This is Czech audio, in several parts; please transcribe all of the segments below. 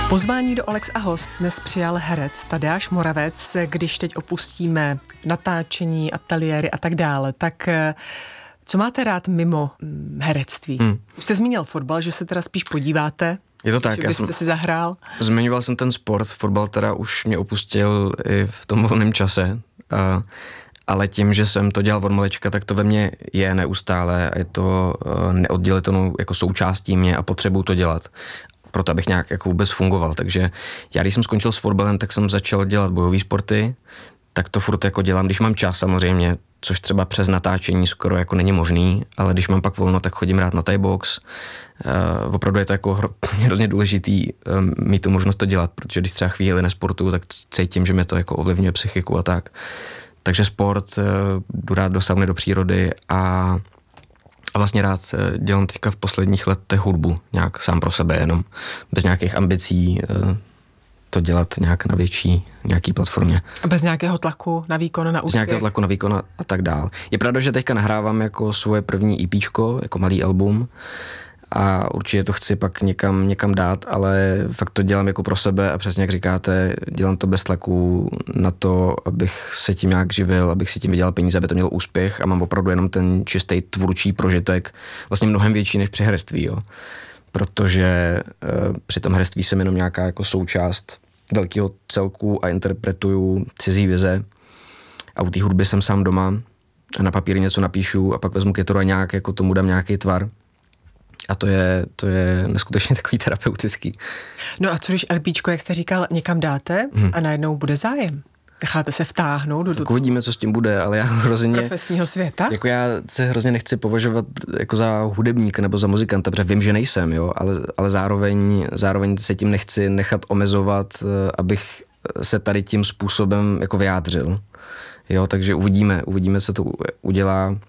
Pozvání do Alex a host dnes přijal herec Tadeáš Moravec. Když teď opustíme natáčení, ateliéry a tak dále, tak co máte rád mimo herectví? Už jste zmínil fotbal, že se teda spíš podíváte. Je to tak, že byste si zahrál. Zmiňoval jsem ten sport, fotbal teda už mě opustil i v tom volném čase, ale tím, že jsem to dělal od malička, tak to ve mně je neustále a je to neoddělitelnou jako součástí mě a potřebuju to dělat, proto abych nějak jako vůbec fungoval. Takže já, když jsem skončil s fotbalem, tak jsem začal dělat bojové sporty, tak to furt jako dělám, když mám čas samozřejmě, což třeba přes natáčení skoro jako není možný, ale když mám pak volno, tak chodím rád na Thai box. Opravdu je to jako hrozně důležitý mít tu možnost to dělat, protože když třeba chvíli nesportuju, tak cítím, že mě to jako ovlivňuje psychiku a tak. Takže sport, jdu rád do sauny, do přírody a vlastně rád dělám teďka v posledních letech hudbu, nějak sám pro sebe jenom, bez nějakých ambicí to dělat nějak na nějaký platformě. A bez nějakého tlaku na výkon, na úspěch? Bez nějakého tlaku na výkon a tak dál. Je pravda, že teďka nahrávám jako svoje první EPčko, jako malý album a určitě to chci pak někam dát, ale fakt to dělám jako pro sebe a přesně jak říkáte, dělám to bez tlaku na to, abych se tím nějak živil, abych si tím vydělal peníze, aby to mělo úspěch a mám opravdu jenom ten čistý tvůrčí prožitek, vlastně mnohem větší než při herectví, jo. Protože při tom herectví jsem jenom nějaká jako součást velkého celku a interpretuju cizí vize a u té hudby jsem sám doma a na papíře něco napíšu a pak vezmu kytaru a nějak jako tomu dám nějaký tvar. A to je neskutečně takový terapeutický. No a co když LPčko, jak jste říkal, někam dáte a najednou bude zájem? Necháte se vtáhnout do tak uvidíme, co s tím bude, ale já hrozně profesního světa? Jako já se hrozně nechci považovat jako za hudebníka nebo za muzikanta, protože vím, že nejsem, jo, ale zároveň se tím nechci nechat omezovat, abych se tady tím způsobem jako vyjádřil. Jo, takže uvidíme, co to udělá.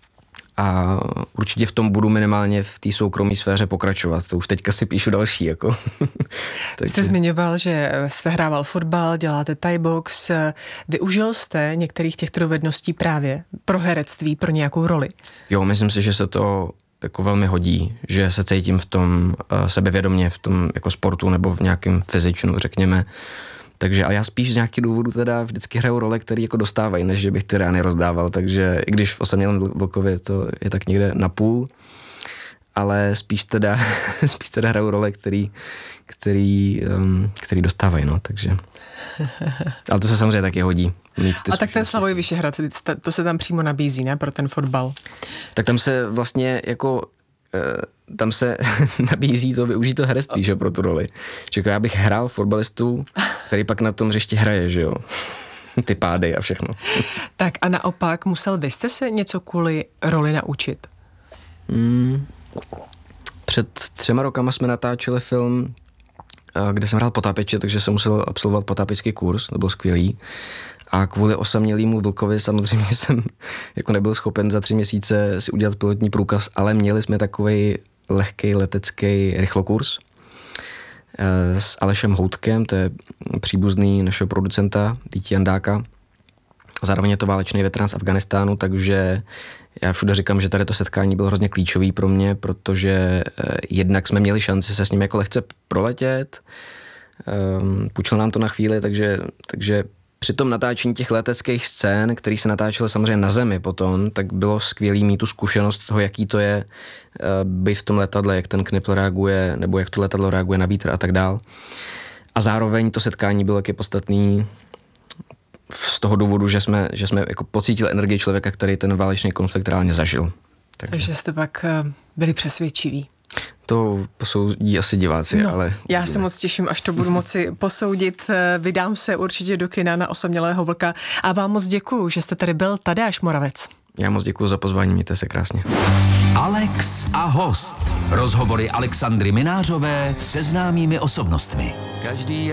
A určitě v tom budu minimálně v té soukromé sféře pokračovat. To už teďka si píšu další. Jako. Jste zmiňoval, že jste hrával fotbal, děláte Thai box. Využil jste některých těchto dovedností právě pro herectví, pro nějakou roli? Jo, myslím si, že se to jako velmi hodí, že se cítím v tom sebevědomě, v tom jako sportu nebo v nějakém fyzičnu, řekněme. Takže, ale já spíš z nějakých důvodů teda vždycky hraju role, které jako dostávají, než že bych ty rány rozdával, takže i když v Osamělém Vlkově to je tak někde na půl, ale spíš teda hraju role, který dostávají, no, takže. Ale to se samozřejmě taky hodí. A tak ten Slavoj Vyšehrad, to se tam přímo nabízí, ne, pro ten fotbal? Tak tam se vlastně jako tam se nabízí to využít to herectví, že pro tu roli. Čekaj, já bych hrál fotbalistu, který pak na tom hřišti hraje, že jo. Ty pády a všechno. Tak a naopak, musel byste se něco kvůli roli naučit? Před 3 rokama jsme natáčeli film, kde jsem hrál potápěče, takže jsem musel absolvovat potápěčský kurz, to bylo skvělý. A kvůli Osamělému Vlkovi samozřejmě jsem jako nebyl schopen za 3 měsíce si udělat pilotní průkaz, ale měli jsme takovej lehkej letecký rychlokurs s Alešem Houtkem, to je příbuzný našeho producenta Víti Jandáka. Zároveň je to válečný veterán z Afghánistánu, takže já všude říkám, že tady to setkání bylo hrozně klíčový pro mě, protože jednak jsme měli šanci se s ním jako lehce proletět, půjčil nám to na chvíli, takže při tom natáčení těch leteckých scén, který se natáčely samozřejmě na zemi potom, tak bylo skvělý mít tu zkušenost toho, jaký to je být v tom letadle, jak ten knipl reaguje, nebo jak to letadlo reaguje na vítr a tak dál. A zároveň to setkání bylo taky podstatný z toho důvodu, že jsme jako pocítili energii člověka, který ten válečný konflikt reálně zažil. Takže jste pak byli přesvědčiví. To posoudí asi diváci, no, ale... Já se moc těším, až to budu moci posoudit. Vydám se určitě do kina na Osamělého vlka a vám moc děkuju, že jste tady byl Tadeáš Moravec. Já moc děkuju za pozvání, mějte se krásně. Alex a host. Rozhovory Alexandry Minářové se známými osobnostmi. Každý